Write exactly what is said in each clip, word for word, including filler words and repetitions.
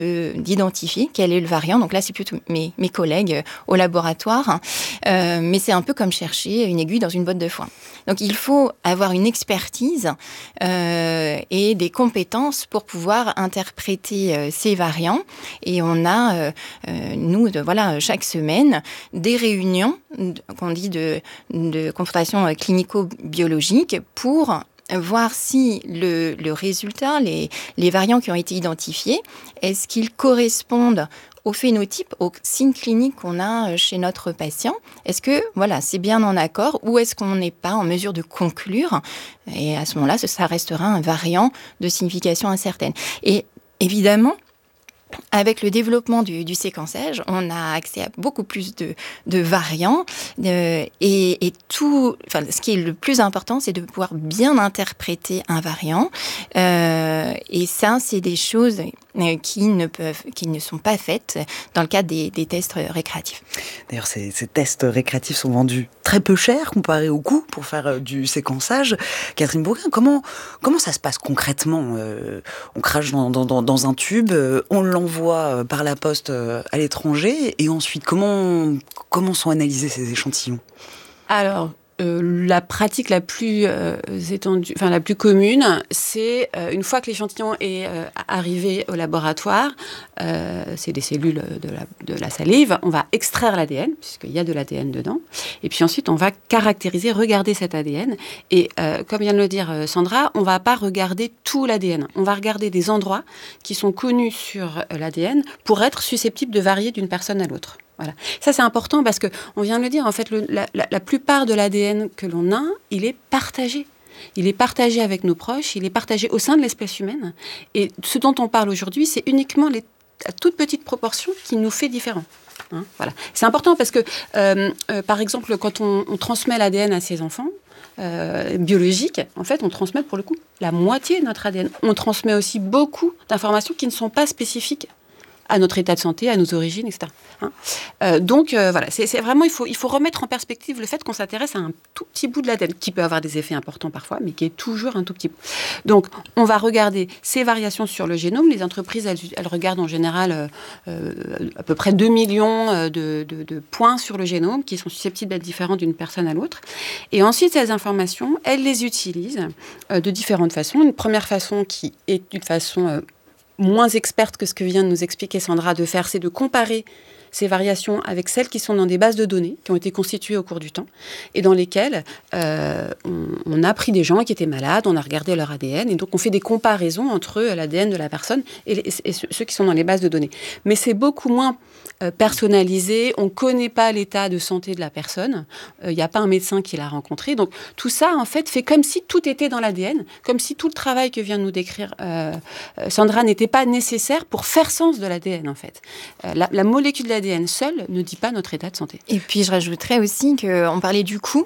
de, d'identifier quel est le variant. Donc là, c'est plutôt mes, mes collègues au laboratoire. Euh, mais c'est un peu comme chercher une aiguille dans une botte de foin. Donc il faut avoir une expertise euh, et des compétences pour pouvoir interpréter euh, ces variants. Et on a, euh, euh, nous, de, voilà, chaque semaine, des réunions qu'on dit de, de confrontation clinico-biologique pour voir si le, le résultat, les, les variants qui ont été identifiés, est-ce qu'ils correspondent au phénotype, aux signes cliniques qu'on a chez notre patient. Est-ce que voilà, c'est bien en accord ou est-ce qu'on n'est pas en mesure de conclure? Et à ce moment-là, ça restera un variant de signification incertaine. Et évidemment, avec le développement du, du séquençage, on a accès à beaucoup plus de, de variants euh, et, et tout. Enfin, ce qui est le plus important, c'est de pouvoir bien interpréter un variant. Euh, et ça, c'est des choses qui ne peuvent, qui ne sont pas faites dans le cadre des, des tests récréatifs. D'ailleurs, ces, ces tests récréatifs sont vendus très peu cher comparé au coût pour faire du séquençage. Catherine Bourguin, comment comment ça se passe concrètement? euh, On crache dans, dans, dans un tube, on l'envoie par la poste à l'étranger, et ensuite comment comment sont analysés ces échantillons? Alors, Euh, la pratique la plus euh, étendue, enfin la plus commune, c'est euh, une fois que l'échantillon est euh, arrivé au laboratoire, euh, c'est des cellules de la, de la salive, on va extraire l'A D N, puisqu'il y a de l'A D N dedans, et puis ensuite on va caractériser, regarder cet A D N, et euh, comme vient de le dire Sandra, on ne va pas regarder tout l'A D N, on va regarder des endroits qui sont connus sur l'A D N pour être susceptibles de varier d'une personne à l'autre. Voilà. Ça, c'est important parce qu'on vient de le dire, en fait, le, la, la, la plupart de l'A D N que l'on a, il est partagé. Il est partagé avec nos proches, il est partagé au sein de l'espèce humaine. Et ce dont on parle aujourd'hui, c'est uniquement les, la toute petite proportion qui nous fait différents. Hein, voilà. C'est important parce que, euh, euh, par exemple, quand on, on transmet l'A D N à ses enfants, Euh, biologique, en fait, on transmet pour le coup la moitié de notre A D N. On transmet aussi beaucoup d'informations qui ne sont pas spécifiques à notre état de santé, à nos origines, et cetera. Hein euh, donc, euh, voilà, c'est, c'est vraiment, il faut, il faut remettre en perspective le fait qu'on s'intéresse à un tout petit bout de l'A D N, qui peut avoir des effets importants parfois, mais qui est toujours un tout petit bout. Donc, on va regarder ces variations sur le génome. Les entreprises, elles, elles regardent en général euh, euh, à peu près deux millions de, de, de points sur le génome, qui sont susceptibles d'être différents d'une personne à l'autre. Et ensuite, ces informations, elles les utilisent euh, de différentes façons. Une première façon qui est une façon euh, moins experte que ce que vient de nous expliquer Sandra de faire, c'est de comparer ces variations avec celles qui sont dans des bases de données qui ont été constituées au cours du temps et dans lesquelles euh, on, on a pris des gens qui étaient malades, on a regardé leur A D N et donc on fait des comparaisons entre l'A D N de la personne et, les, et ceux qui sont dans les bases de données. Mais c'est beaucoup moins euh, personnalisé, on ne connaît pas l'état de santé de la personne, il euh, n'y a pas un médecin qui l'a rencontré. Donc tout ça, en fait, fait comme si tout était dans l'A D N, comme si tout le travail que vient de nous décrire euh, euh, Sandra n'était pas nécessaire pour faire sens de l'A D N, en fait. Euh, la, la molécule de l'A D N seule ne dit pas notre état de santé. Et puis, je rajouterais aussi qu'on parlait du coût.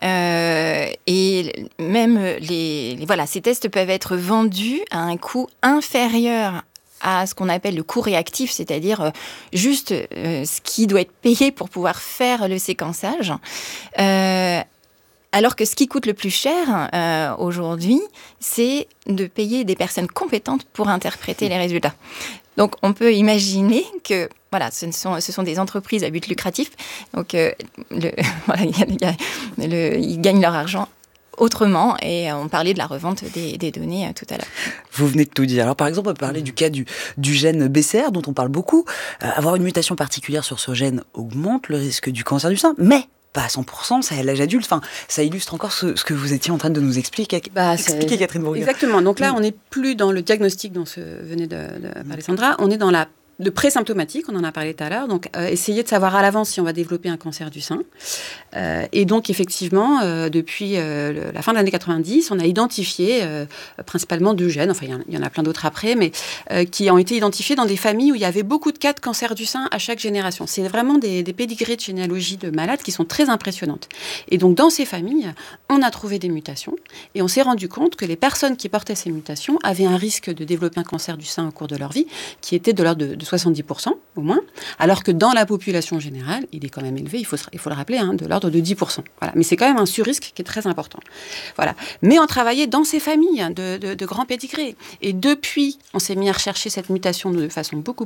Euh, et même les, les, voilà, ces tests peuvent être vendus à un coût inférieur à ce qu'on appelle le coût réactif, c'est-à-dire euh, juste euh, ce qui doit être payé pour pouvoir faire le séquençage. Euh, Alors que ce qui coûte le plus cher euh, aujourd'hui, c'est de payer des personnes compétentes pour interpréter les résultats. Donc, on peut imaginer que, voilà, ce sont, ce sont des entreprises à but lucratif. Donc, euh, le, voilà, y a, y a, le, ils gagnent leur argent autrement. Et on parlait de la revente des, des données euh, tout à l'heure. Vous venez de tout dire. Alors, par exemple, on peut parler du cas du, du gène B C R, dont on parle beaucoup. Euh, avoir une mutation particulière sur ce gène augmente le risque du cancer du sein, mais pas à cent pour cent, ça à l'âge adulte. Enfin, ça illustre encore ce, ce que vous étiez en train de nous expliquer. Bah, expliquer, Catherine Bourguin. Exactement. Donc là, on n'est plus dans le diagnostic dont se venait de, de parler Sandra. On est dans la de pré-symptomatique, on en a parlé tout à l'heure, donc euh, essayer de savoir à l'avance si on va développer un cancer du sein. Euh, et donc, effectivement, euh, depuis euh, le, la fin de l'année quatre-vingt-dix, on a identifié euh, principalement deux gènes, enfin, il y, y en a plein d'autres après, mais euh, qui ont été identifiés dans des familles où il y avait beaucoup de cas de cancer du sein à chaque génération. C'est vraiment des, des pédigrés de généalogie de malades qui sont très impressionnantes. Et donc, dans ces familles, on a trouvé des mutations et on s'est rendu compte que les personnes qui portaient ces mutations avaient un risque de développer un cancer du sein au cours de leur vie qui était de l'ordre de, de soixante-dix pour cent au moins, alors que dans la population générale, il est quand même élevé, il faut, il faut le rappeler, hein, de l'ordre de dix pour cent. Voilà. Mais c'est quand même un surrisque qui est très important. Voilà. Mais on travaillait dans ces familles de, de, de grands pédigrés. Et depuis, on s'est mis à rechercher cette mutation de façon beaucoup